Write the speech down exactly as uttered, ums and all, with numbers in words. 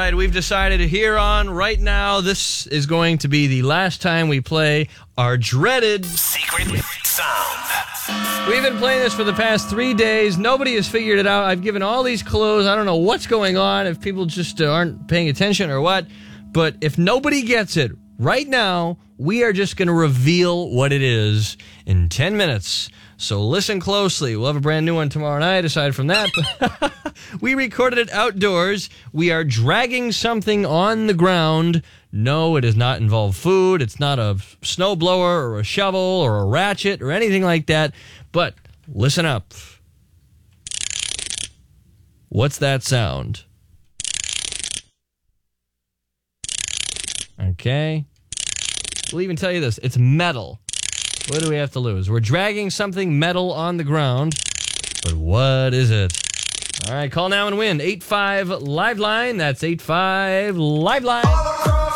right, we've decided here on right now, this is going to be the last time we play our dreaded Secret Sound. We've been playing this for the past three days. Nobody has figured it out. I've given all these clues. I don't know what's going on, if people just uh, aren't paying attention or what. But if nobody gets it, right now, we are just going to reveal what it is in ten minutes. So listen closely. We'll have a brand new one tomorrow night, aside from that. We recorded it outdoors. We are dragging something on the ground. No, it does not involve food. It's not a snowblower or a shovel or a ratchet or anything like that. But listen up. What's that sound? Okay. We'll even tell you this. It's metal. What do we have to lose? We're dragging something metal on the ground. But what is it? All right, call now and win. eight five Liveline. That's eight five Liveline.